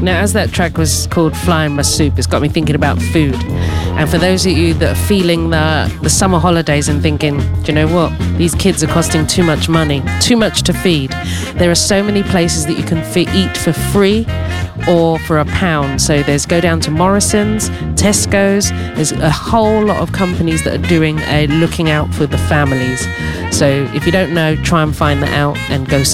Now, as that track was called Flying My Soup, it's got me thinking about food. And for those of you that are feeling the summer holidays and thinking, do you know what? These kids are costing too much money, too much to feed. There are so many places that you can eat for free or for £1. So there's go down to Morrison's, Tesco's. There's a whole lot of companies that are doing a looking out for the families. So if you don't know, try and find that out and go